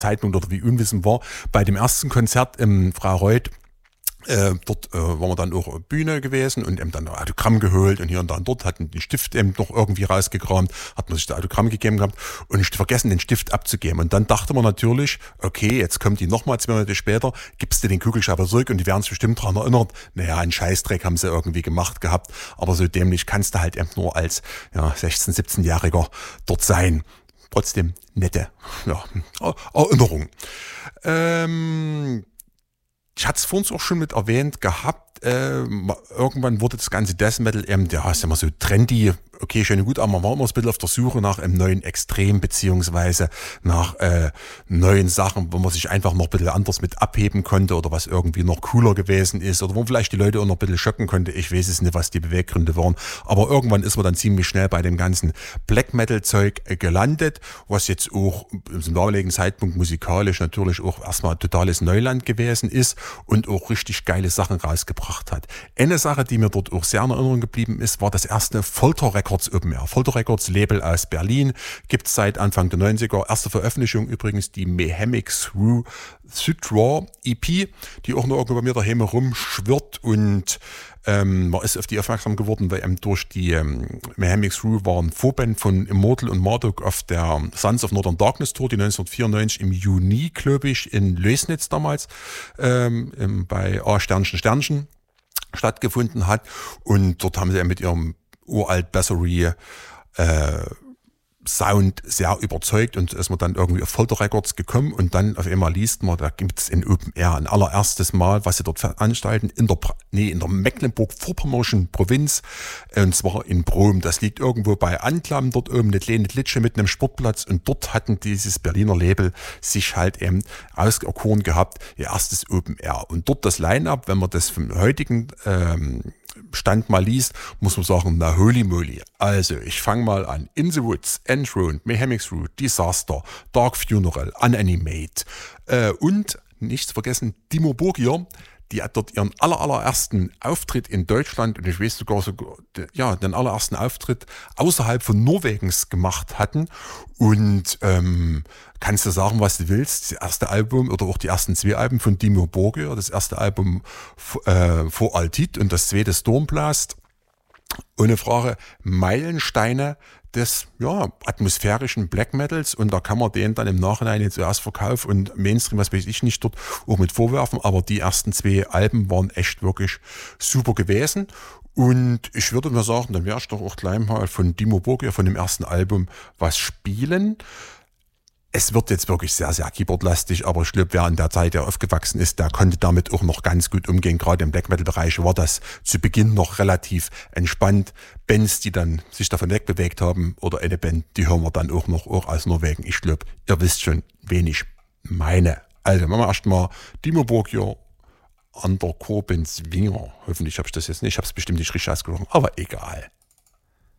Zeitpunkt oder wie unwissend war, bei dem ersten Konzert im Freireuth, dort waren wir dann auch Bühne gewesen und eben dann ein Autogramm geholt und hier und da und dort, hatten den Stift eben noch irgendwie rausgekramt, hat man sich das Autogramm gegeben gehabt und ich vergessen, den Stift abzugeben. Und dann dachte man natürlich, okay, jetzt kommt die nochmal 2 Monate später, gibst du den Kugelschreiber zurück und die werden sich bestimmt daran erinnert, naja, einen Scheißdreck haben sie irgendwie gemacht gehabt, aber so dämlich kannst du halt eben nur als 16-, 17-Jähriger dort sein. Trotzdem nette Erinnerung. Ich hatte es vorhin auch schon mit erwähnt gehabt, irgendwann wurde das ganze Death Metal eben, ist immer so trendy, okay, schön und gut, aber man war immer ein bisschen auf der Suche nach einem neuen Extrem, beziehungsweise nach neuen Sachen, wo man sich einfach noch ein bisschen anders mit abheben konnte oder was irgendwie noch cooler gewesen ist oder wo man vielleicht die Leute auch noch ein bisschen schocken konnte. Ich weiß es nicht, was die Beweggründe waren, aber irgendwann ist man dann ziemlich schnell bei dem ganzen Black Metal Zeug gelandet, was jetzt auch zum damaligen Zeitpunkt musikalisch natürlich auch erstmal totales Neuland gewesen ist und auch richtig geile Sachen rausgebracht hat. Eine Sache, die mir dort auch sehr in Erinnerung geblieben ist, war das erste Folter Records Open Air. Folter Records, Label aus Berlin, gibt es seit Anfang der 90er. Erste Veröffentlichung übrigens die Mayhemic Through Raw EP, die auch noch irgendwo bei mir daheim rumschwirrt und man ist auf die aufmerksam geworden, weil eben durch die Mayhemic Through waren Vorband von Immortal und Marduk auf der Sons of Northern Darkness Tour, die 1994 im Juni, glaube ich, in Lößnitz damals bei A Sternchen stattgefunden hat und dort haben sie mit ihrem uralt Bassery Sound sehr überzeugt und ist man dann irgendwie auf Folter Records gekommen und dann auf einmal liest man, da gibt es in Open Air ein allererstes Mal, was sie dort veranstalten, in der Mecklenburg-Vorpommerschen Provinz, und zwar in Brom. Das liegt irgendwo bei Anklam, dort oben eine kleine Litsche mit einem Sportplatz und dort hatten dieses Berliner Label sich halt eben auserkoren gehabt, ihr erstes Open Air. Und dort das Line-Up, wenn man das vom heutigen Stand mal liest, muss man sagen, na holy moly. Also, ich fange mal an. In the Woods, Enthroned, Mayhemic Through, Disaster, Dark Funeral, Unanimate und, nicht zu vergessen, Dimmu Borgir, die hat dort ihren allerersten Auftritt in Deutschland und ich weiß sogar den allerersten Auftritt außerhalb von Norwegens gemacht hatten und kannst du sagen, was du willst, das erste Album oder auch die ersten 2 Alben von Dimmu Borgir, das erste Album vor Altit und das zweite Stormblast, ohne Frage Meilensteine des atmosphärischen Black Metals und da kann man den dann im Nachhinein jetzt erst Verkauf und Mainstream, was weiß ich nicht, dort auch mit vorwerfen, aber die ersten 2 Alben waren echt wirklich super gewesen und ich würde mir sagen, dann werde ich doch auch gleich mal von Dimmu Borgir, von dem ersten Album, was spielen. Es wird jetzt wirklich sehr, sehr keyboardlastig, aber ich glaube, wer in der Zeit ja aufgewachsen ist, der konnte damit auch noch ganz gut umgehen. Gerade im Black Metal Bereich war das zu Beginn noch relativ entspannt. Bands, die dann sich davon wegbewegt haben oder eine Band, die hören wir dann auch noch auch aus Norwegen. Ich glaube, ihr wisst schon, wen ich meine. Also machen wir erstmal Dimmu Borgir an der Korbenswinger. Hoffentlich habe ich das jetzt nicht, ich habe es bestimmt nicht richtig ausgesprochen, aber egal.